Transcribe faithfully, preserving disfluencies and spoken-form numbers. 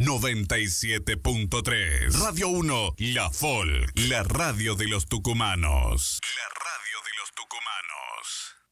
noventa y siete punto tres. Radio uno, La Folk, la radio de los tucumanos. La radio de los tucumanos.